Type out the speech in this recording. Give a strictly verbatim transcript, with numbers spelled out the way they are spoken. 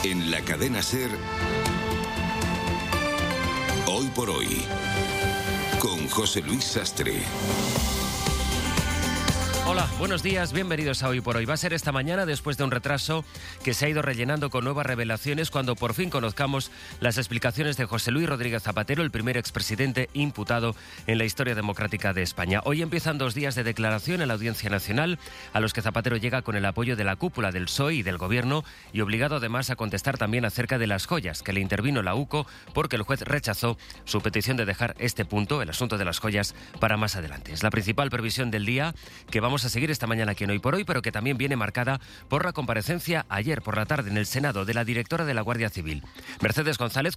En la cadena SER, Hoy por Hoy, con José Luis Sastre. Hola, buenos días, bienvenidos a Hoy por Hoy. Va a ser esta mañana después de un retraso que se ha ido rellenando con nuevas revelaciones cuando por fin conozcamos las explicaciones de José Luis Rodríguez Zapatero, el primer expresidente imputado en la historia democrática de España. Hoy empiezan dos días de declaración en la Audiencia Nacional, a los que Zapatero llega con el apoyo de la cúpula del P S O E y del Gobierno y obligado además a contestar también acerca de las joyas, que le intervino la U C O porque el juez rechazó su petición de dejar este punto, el asunto de las joyas, para más adelante. Es la principal previsión del día que vamos a seguir esta mañana aquí en Hoy por Hoy, pero que también viene marcada por la comparecencia ayer por la tarde en el Senado de la directora de la Guardia Civil, Mercedes González,